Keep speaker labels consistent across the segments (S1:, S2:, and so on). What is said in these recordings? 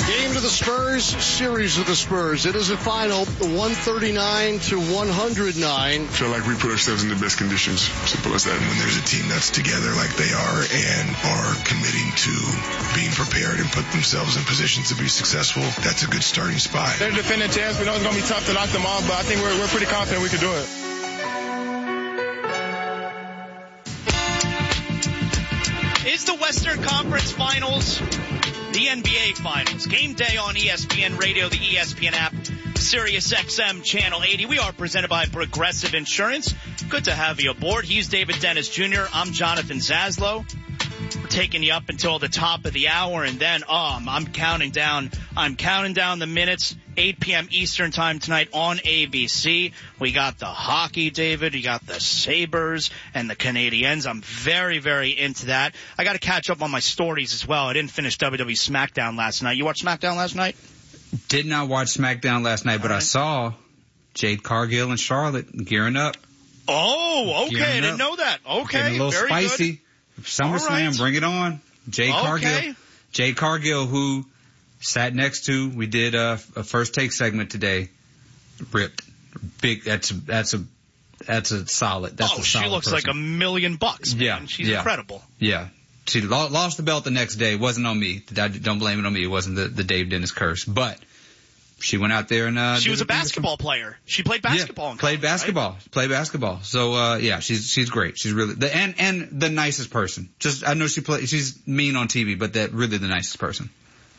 S1: Game to the Spurs, series of the Spurs. It is a final 139 to 109.
S2: Feel like we put ourselves in the best conditions. Simple as that.
S3: When there's a team that's together like they are and are committing to being prepared and put themselves in positions to be successful, that's a good starting spot.
S2: They're a defending champs. We know it's going to be tough to knock them off, but I think we're pretty confident we can do it.
S4: Is the Western Conference Finals the NBA Finals? Game day on ESPN Radio, the ESPN app, Sirius XM Channel 80. We are presented by Progressive Insurance. Good to have you aboard. He's David Dennis Jr. I'm Jonathan Zaslow. We're taking you up until the top of the hour, and then I'm counting down the minutes. 8 p.m. Eastern time tonight on ABC. We got the hockey, David. You got the Sabres and the Canadiens. I'm very, very into that. I got to catch up on my stories as well. I didn't finish WWE SmackDown last night. You watched SmackDown last night?
S5: Did not watch SmackDown last night, but I saw Jade Cargill and Charlotte gearing up.
S4: Oh, okay. I didn't know that. Okay,
S5: getting a little
S4: very
S5: spicy.
S4: Good.
S5: SummerSlam, right. Bring it on. Jade Cargill, who sat next to, we did a first take segment today. Ripped. Big, that's a solid. That's a solid
S4: she looks
S5: person.
S4: like $1 million, man.
S5: Yeah.
S4: She's incredible.
S5: Yeah. She lost the belt the next day. It wasn't on me. Don't blame it on me. It wasn't the Dave Dennis curse. But she went out there and
S4: she was a basketball player. She played basketball.
S5: Played basketball. So she's great. She's really and the nicest person. Just I know she's mean on TV, but really the nicest person.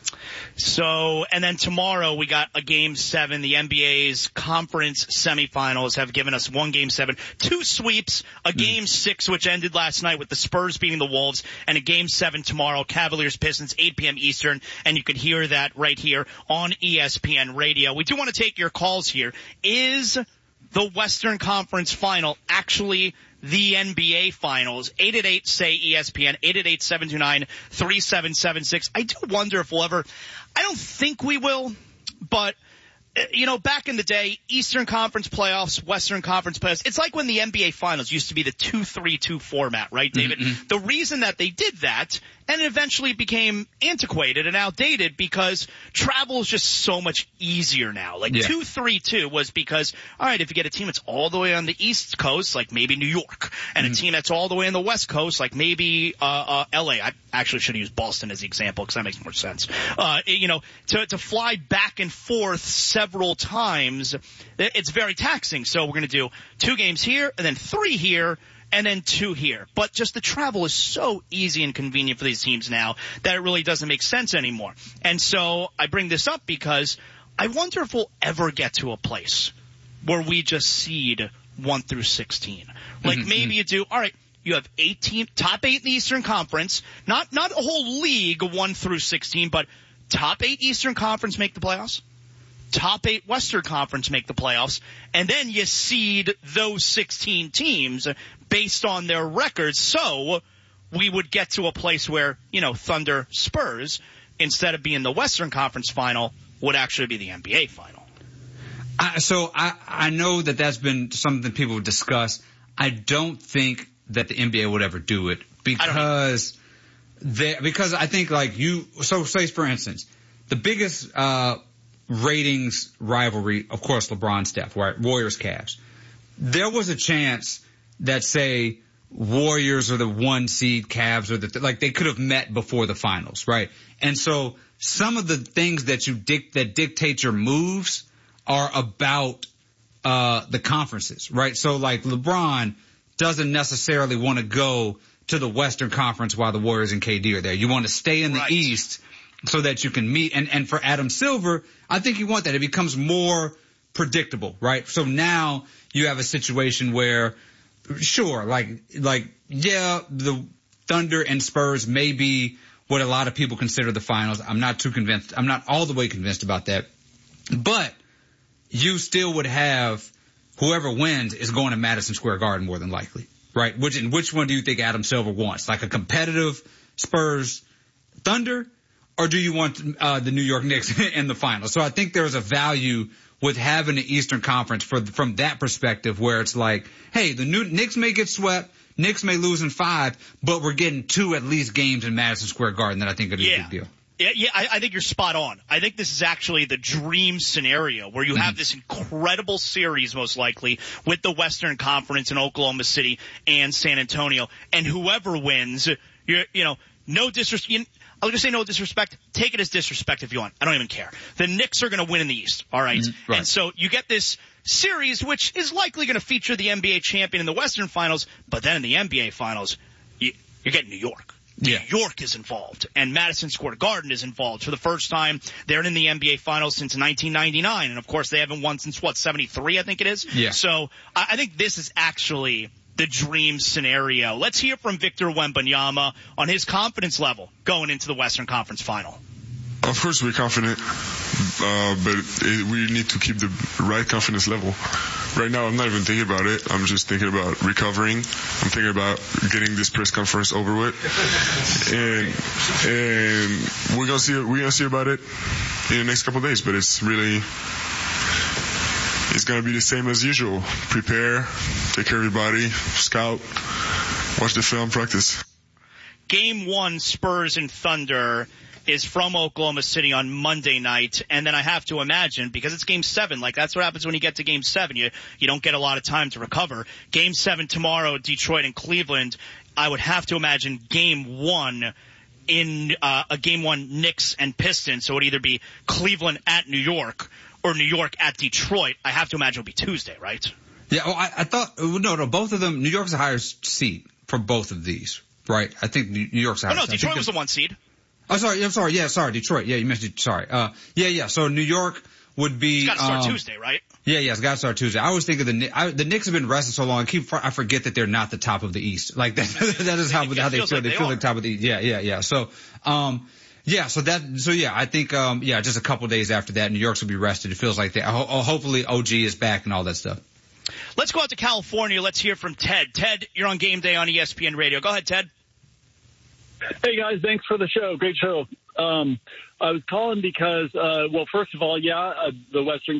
S4: So, and then tomorrow we got a Game 7. The NBA's conference semifinals have given us one Game 7, two sweeps, a Game 6 which ended last night with the Spurs beating the Wolves, and a Game 7 tomorrow, Cavaliers Pistons, 8 p.m. Eastern, and you can hear that right here on ESPN Radio. We do want to take your calls here. Is the Western Conference Final actually the NBA Finals? 888-SAY-ESPN, 888-729-3776. I do wonder if we'll ever, I don't think we will, but back in the day, Eastern Conference playoffs, Western Conference playoffs, it's like when the NBA Finals used to be the 2-3-2 format, right, David? Mm-hmm. The reason that they did that, and it eventually became antiquated and outdated because travel is just so much easier now. 2-3-2 was because, all right, if you get a team that's all the way on the East Coast, like maybe New York, and a team that's all the way on the West Coast, like maybe LA. I actually should have used Boston as the example because that makes more sense. To fly back and forth several times, it's very taxing. So we're going to do 2 games here and then 3 here and then 2 here. But just the travel is so easy and convenient for these teams now that it really doesn't make sense anymore. And so I bring this up because I wonder if we'll ever get to a place where we just seed 1 through 16. Maybe you do, all right, you have 8 teams, top 8 in the Eastern Conference, not a whole league 1 through 16, but top 8 Eastern Conference make the playoffs. Top 8 Western Conference make the playoffs, and then you seed those 16 teams based on their records. So we would get to a place where, Thunder Spurs, instead of being the Western Conference final, would actually be the NBA final.
S5: I know that's been something people discuss. I don't think that the NBA would ever do it because I think say for instance, the biggest ratings rivalry, of course, LeBron Steph, right? Warriors Cavs. There was a chance that, say, Warriors or the 1 seed Cavs or they could have met before the finals, right? And so some of the things that that dictate your moves are about the conferences, right? So LeBron doesn't necessarily want to go to the Western Conference while the Warriors and KD are there. You want to stay in the East so that you can meet. And for Adam Silver, I think you want that. It becomes more predictable, right? So now you have a situation where, sure, the Thunder and Spurs may be what a lot of people consider the finals. I'm not too convinced. I'm not all the way convinced about that. But you still would have whoever wins is going to Madison Square Garden more than likely, right? Which one do you think Adam Silver wants? Like a competitive Spurs Thunder? Or do you want the New York Knicks in the finals? So I think there's a value with having the Eastern Conference from that perspective where it's like, hey, the Knicks may get swept, Knicks may lose in 5, but we're getting 2 at least games in Madison Square Garden that I think are a big deal.
S4: Yeah, I think you're spot on. I think this is actually the dream scenario where you have this incredible series, most likely, with the Western Conference in Oklahoma City and San Antonio, and whoever wins, no disrespect. I'll just say no disrespect. Take it as disrespect if you want. I don't even care. The Knicks are going to win in the East, all right?
S5: Right.
S4: And so you get this series, which is likely going to feature the NBA champion in the Western Finals, but then in the NBA Finals, you're getting New York. New York is involved, and Madison Square Garden is involved for the first time. They're in the NBA Finals since 1999, and of course they haven't won since, 73, I think it is?
S5: Yeah.
S4: So I think this is actually the dream scenario. Let's hear from Victor Wembanyama on his confidence level going into the Western Conference Final.
S2: Of course, we're confident, but we need to keep the right confidence level. Right now, I'm not even thinking about it. I'm just thinking about recovering. I'm thinking about getting this press conference over with, and we're gonna see about it in the next couple of days. But it's gonna be the same as usual. Prepare, take care of your body, scout, watch the film, practice.
S4: Game 1, Spurs and Thunder, is from Oklahoma City on Monday night, and then I have to imagine, because it's Game 7, like that's what happens when you get to Game 7, you don't get a lot of time to recover. Game 7 tomorrow, Detroit and Cleveland. I would have to imagine Game 1 in a Game 1 Knicks and Pistons, so it would either be Cleveland at New York or New York at Detroit. I have to imagine it would be Tuesday, right?
S5: Yeah, well, I thought no, both of them. New York's a higher seed for both of these, right? I think New York's a higher.
S4: Oh no, Detroit was the 1 seed.
S5: Oh, sorry. I'm sorry. Yeah, sorry. Detroit. Yeah, you mentioned. Sorry. Yeah. So New York would be.
S4: It's got to start Tuesday, right?
S5: Yeah. It's got to start Tuesday. I always think of the Knicks have been rested so long. I forget that they're not the top of the East. Like that is how they feel. They feel like top of the East. Yeah. So, I think, just a couple days after that, New York's will be rested. It feels like hopefully OG is back and all that stuff.
S4: Let's go out to California. Let's hear from Ted. Ted, you're on Game Day on ESPN Radio. Go ahead, Ted.
S6: Hey guys, thanks for the show. Great show. I was calling because, first of all, the Western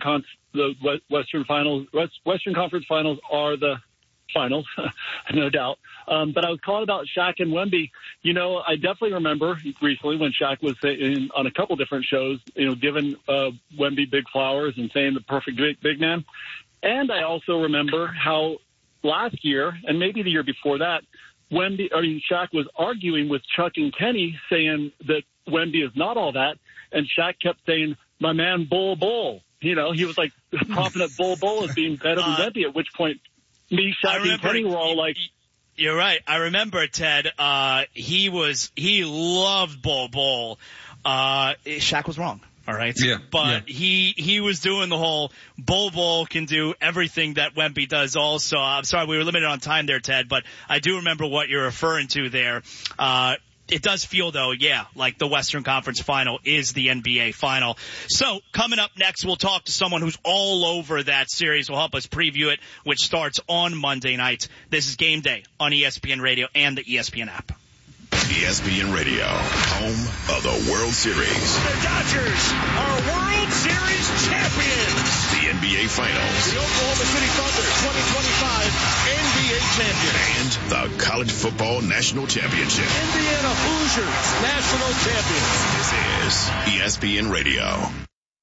S6: Conference Finals are the finals, no doubt. But I was calling about Shaq and Wemby. I definitely remember recently when Shaq was on a couple different shows, giving Wemby big flowers and saying the perfect big man. And I also remember how last year, and maybe the year before that, Shaq was arguing with Chuck and Kenny, saying that Wemby is not all that, and Shaq kept saying, "My man, Bull." He was like propping up Bull as being better than Wemby. At which point, me, Shaq, and Kenny were all like,
S4: "You're right. I remember, Ted. He loved Bull. Shaq was wrong." All right.
S5: Yeah.
S4: But he was doing the whole Bull can do everything that Wemby does also. I'm sorry we were limited on time there, Ted, but I do remember what you're referring to there. It does feel, though, like the Western Conference Final is the NBA Final. So coming up next, we'll talk to someone who's all over that series. Will help us preview it, which starts on Monday night. This is Game Day on ESPN Radio and the ESPN app.
S7: ESPN Radio, home of the World Series.
S8: The Dodgers are World Series champions.
S7: The NBA Finals.
S8: The Oklahoma City Thunder 2025 NBA champion.
S7: And the College Football National Championship.
S8: Indiana Hoosiers national champions.
S7: This is ESPN Radio.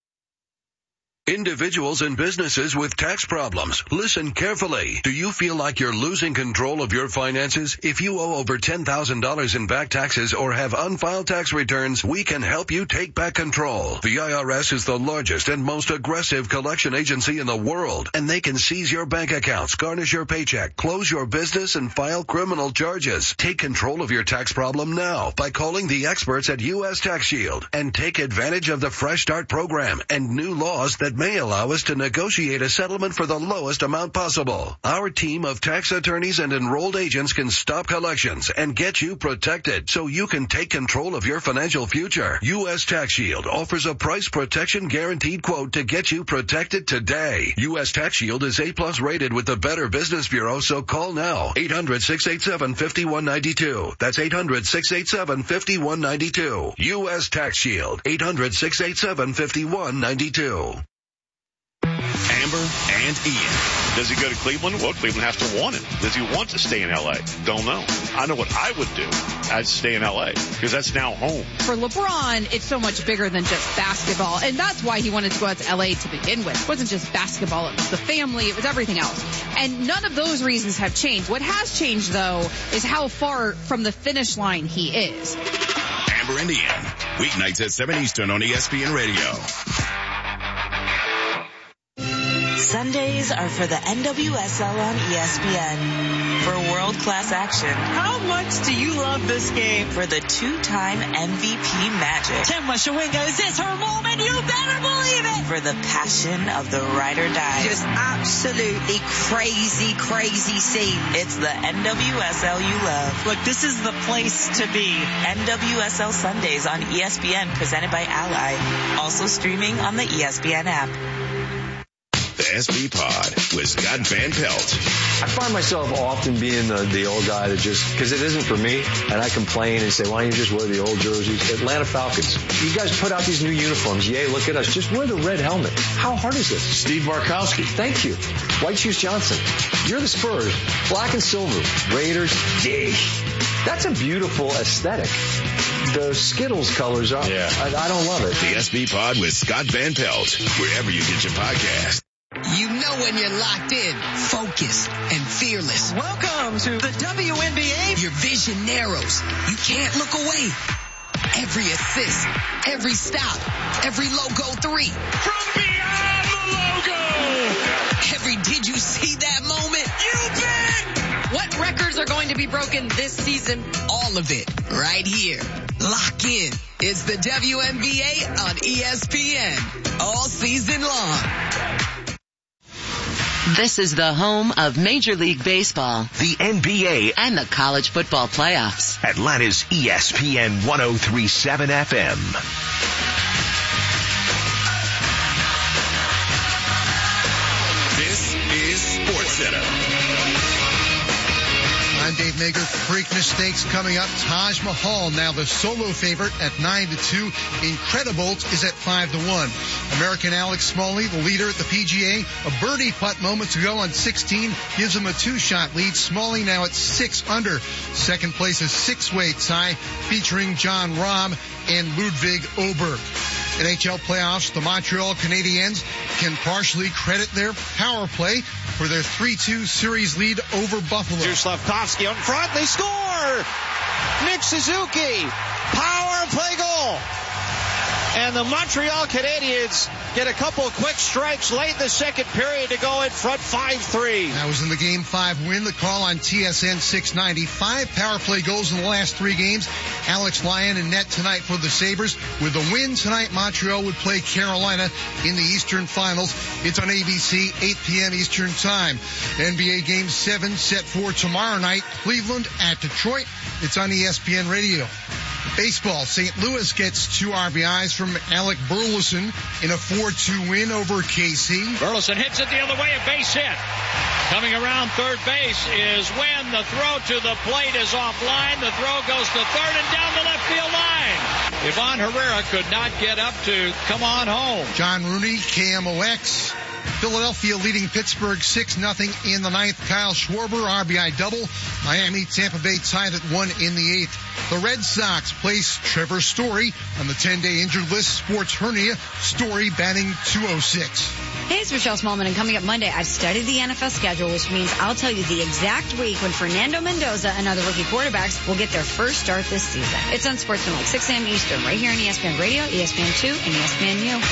S9: Individuals and businesses with tax problems, listen carefully. Do you feel like you're losing control of your finances? If you owe over $10,000 in back taxes or have unfiled tax returns, we can help you take back control. The IRS is the largest and most aggressive collection agency in the world, and they can seize your bank accounts, garnish your paycheck, close your business, and file criminal charges. Take control of your tax problem now by calling the experts at U.S. Tax Shield and take advantage of the Fresh Start program and new laws that may allow us to negotiate a settlement for the lowest amount possible. Our team of tax attorneys and enrolled agents can stop collections and get you protected so you can take control of your financial future. U.S. Tax Shield offers a price protection guaranteed quote to get you protected today. U.S. Tax Shield is A+ rated with the Better Business Bureau, so call now. 800-687-5192. That's 800-687-5192. U.S. Tax Shield. 800-687-5192.
S7: Amber and Ian.
S10: Does he go to Cleveland? Well, Cleveland has to want him. Does he want to stay in L.A.? Don't know. I know what I would do. I'd stay in L.A. because that's now home.
S11: For LeBron, it's so much bigger than just basketball, and that's why he wanted to go out to L.A. to begin with. It wasn't just basketball. It was the family. It was everything else. And none of those reasons have changed. What has changed, though, is how far from the finish line he is.
S7: Amber and Ian, weeknights at 7 Eastern on ESPN Radio.
S12: Sundays are for the NWSL on ESPN. For world-class action.
S13: How much do you love this game?
S12: For the two-time MVP magic.
S13: Temwa Shawinga, is this her moment? You better believe it!
S12: For the passion of the ride or die.
S13: Just absolutely crazy, crazy scene.
S12: It's the NWSL you love.
S13: Look, this is the place to be.
S12: NWSL Sundays on ESPN, presented by Ally. Also streaming on the ESPN app.
S7: The SB Pod with Scott Van Pelt.
S14: I find myself often being the old guy that just, because it isn't for me, and I complain and say, why don't you just wear the old jerseys? Atlanta Falcons, you guys put out these new uniforms. Yay, look at us. Just wear the red helmet. How hard is this?
S1: Steve Barkowski.
S14: Thank you. White Shoes Johnson. You're the Spurs. Black and silver. Raiders. Dig. That's a beautiful aesthetic. The Skittles colors are, yeah. I don't love it.
S7: The SB Pod with Scott Van Pelt, wherever you get your podcast.
S15: You know when you're locked in, focused, and fearless.
S13: Welcome to the WNBA.
S15: Your vision narrows. You can't look away. Every assist, every stop, every logo three.
S8: From beyond the logo.
S15: Every did you see that moment?
S8: You bet.
S11: What records are going to be broken this season?
S15: All of it right here. Lock in. It's the WNBA on ESPN. All season long.
S16: This is the home of Major League Baseball,
S17: the NBA,
S16: and the college football playoffs.
S17: Atlanta's ESPN 103.7 FM.
S7: This is SportsCenter.
S18: I'm Dave Nager. Preakness Stakes coming up. Taj Mahal now the solo favorite at 9-2. Incredibolt is at 5-1. American Alex Smalley, the leader at the PGA, a birdie putt moments ago on 16 gives him a 2-shot lead. Smalley now at 6 under. Second place is 6-way tie featuring John Rahm and Ludwig Oberg. NHL playoffs, the Montreal Canadiens can partially credit their power play for their 3-2 series lead over Buffalo.
S8: Here's Slavkovsky on front. They score! Nick Suzuki. Power play goal. And the Montreal Canadiens get a couple of quick strikes late in the second period to go in front 5-3.
S18: That was in the Game 5 win. The call on TSN 690. 5 power play goals in the last 3 games. Alex Lyon in net tonight for the Sabres. With the win tonight, Montreal would play Carolina in the Eastern Finals. It's on ABC, 8 p.m. Eastern Time. NBA Game 7 set for tomorrow night. Cleveland at Detroit. It's on ESPN Radio. Baseball, St. Louis gets 2 RBIs from Alec Burleson in a 4-2 win over KC.
S8: Burleson hits it the other way, a base hit. Coming around third base is when the throw to the plate is offline. The throw goes to third and down the left field line. Ivan Herrera could not get up to come on home.
S18: John Rooney, KMOX. Philadelphia leading Pittsburgh 6-0 in the 9th. Kyle Schwarber, RBI double. Miami, Tampa Bay tied at 1 in the 8th. The Red Sox place Trevor Story on the 10-day injured list. Sports hernia. Story batting .206.
S19: Hey, it's Michelle Smallman, and coming up Monday, I've studied the NFL schedule, which means I'll tell you the exact week when Fernando Mendoza and other rookie quarterbacks will get their first start this season. It's on SportsCenter, 6 a.m. Eastern, right here on ESPN Radio, ESPN2, and ESPNU.